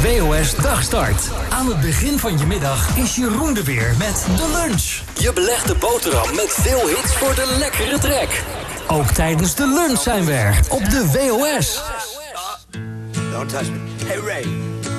WOS Dagstart. Aan het begin van je middag is Jeroen er weer met de lunch. Je belegde boterham met veel hits voor de lekkere trek. Ook tijdens de lunch zijn we er op de WOS. Don't touch me. Hey Ray,